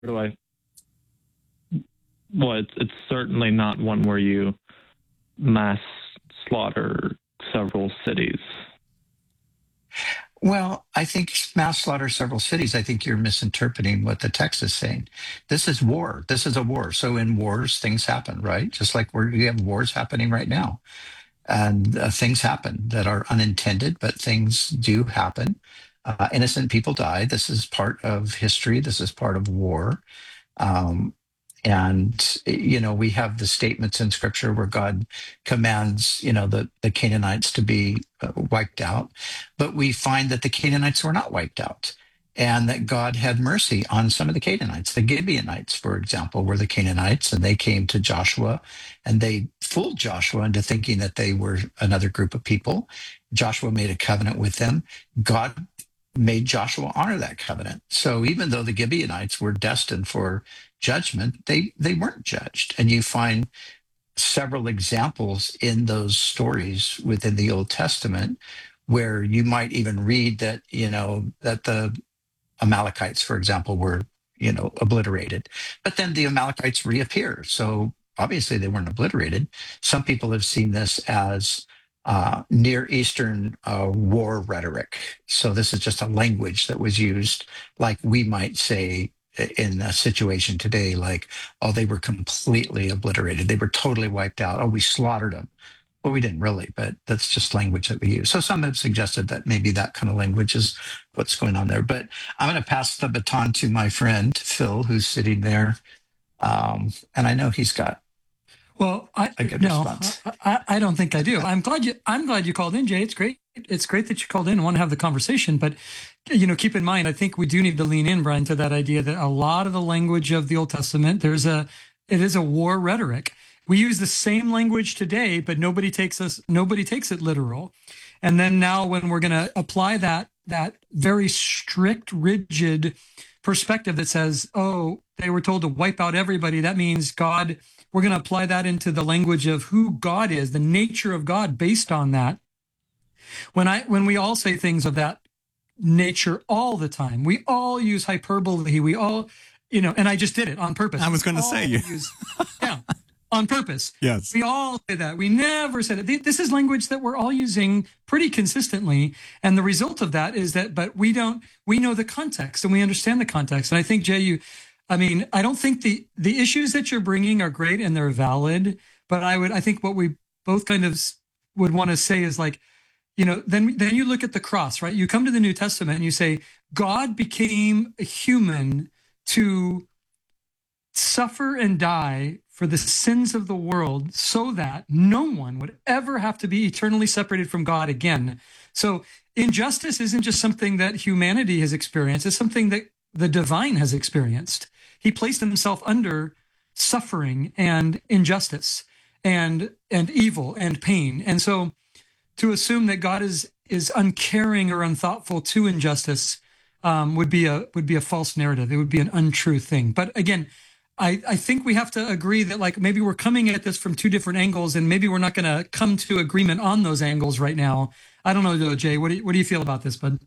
do I? Well, it's certainly not one where you mass slaughter several cities. Well, I think mass slaughter several cities. I think you're misinterpreting what the text is saying. This is war. This is a war. So in wars, things happen, right? Just like we have wars happening right now. And things happen that are unintended, but things do happen. Innocent people die. This is part of history. This is part of war. Um, and, we have the statements in scripture where God commands, the Canaanites to be wiped out. But we find that the Canaanites were not wiped out and that God had mercy on some of the Canaanites. The Gibeonites, for example, were the Canaanites, and they came to Joshua and they fooled Joshua into thinking that they were another group of people. Joshua made a covenant with them. God made Joshua honor that covenant. So even though the Gibeonites were destined for judgment, they weren't judged. And you find several examples in those stories within the Old Testament where you might even read that, that the Amalekites, for example, were, obliterated. But then the Amalekites reappear. So obviously they weren't obliterated. Some people have seen this as Near Eastern war rhetoric. So this is just a language that was used, like we might say in a situation today, like, oh, they were completely obliterated. They were totally wiped out. Oh, we slaughtered them. Well, we didn't really, but that's just language that we use. So some have suggested that maybe that kind of language is what's going on there. But I'm going to pass the baton to my friend, Phil, who's sitting there. And I know he's got a good response. I don't think I do. I'm glad you called in, Jay. It's great. It's great that you called in and want to have the conversation. But, keep in mind, I think we do need to lean in, Brian, to that idea that a lot of the language of the Old Testament, it is a war rhetoric. We use the same language today, but nobody takes it literal. And then now when we're going to apply that very strict, rigid perspective that says, oh, they were told to wipe out everybody, that means God, we're going to apply that into the language of who God is, the nature of God based on that. When we all say things of that nature all the time, we all use hyperbole, we all, and I just did it on purpose. I was going to say you. Yeah. On purpose. Yes. We all say that. We never said it. This is language that we're all using pretty consistently. And the result of that is that, but we know the context and we understand the context. And I think, Jay, I don't think the issues that you're bringing are great and they're valid, but I think what we both kind of would want to say is like, then you look at the cross, right? You come to the New Testament and you say, God became a human to suffer and die for the sins of the world so that no one would ever have to be eternally separated from God again. So injustice isn't just something that humanity has experienced. It's something that the divine has experienced. He placed himself under suffering and injustice and evil and pain. And so to assume that God is uncaring or unthoughtful to injustice would be a false narrative. It would be an untrue thing. But again, I think we have to agree that like maybe we're coming at this from two different angles, and maybe we're not going to come to agreement on those angles right now. I don't know, though, Jay. What do you feel about this, bud?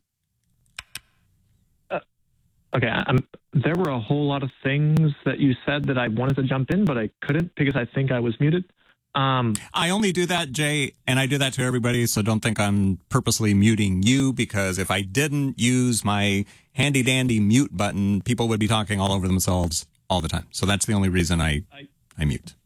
Okay, there were a whole lot of things that you said that I wanted to jump in, but I couldn't because I think I was muted. I only do that, Jay, and I do that to everybody, so don't think I'm purposely muting you, because if I didn't use my handy-dandy mute button, people would be talking all over themselves all the time. So that's the only reason I mute.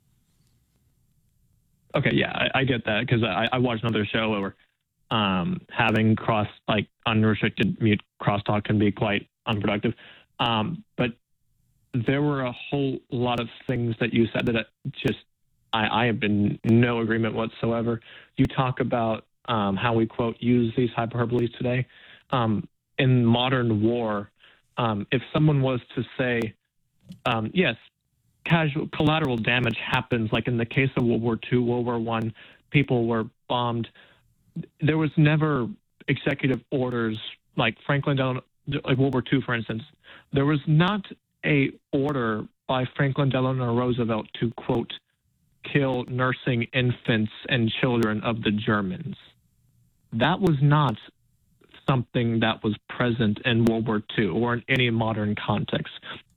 Okay, yeah, I get that, because I watched another show where having unrestricted mute crosstalk can be quite unproductive. But there were a whole lot of things that you said that I have been no agreement whatsoever. You talk about how we, quote, use these hyperboles today. In modern war, if someone was to say, yes, collateral damage happens, like in the case of World War II, World War I, people were bombed. There was never executive orders like Franklin Delano, like World War II, for instance. There was not a order by Franklin Delano Roosevelt to, quote, kill nursing infants and children of the Germans. That was not something that was present in World War II or in any modern context.